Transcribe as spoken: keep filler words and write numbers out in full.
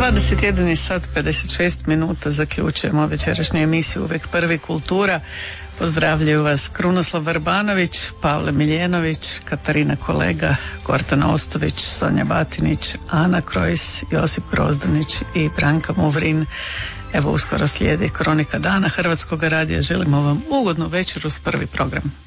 dvadeset jedan sat pedeset šest minuta zaključujemo večerašnju emisiju Uvijek prvi kultura. Pozdravljaju vas Krunoslav Vrbanović, Pavle Miljenović, Katarina Kolega, Gordana Ostović, Sonja Batinić, Ana Krojs, Josip Grozdanić i Branka Muvrin. Evo uskoro slijedi Kronika dana Hrvatskog radija. Želimo vam ugodnu večeru s prvi program.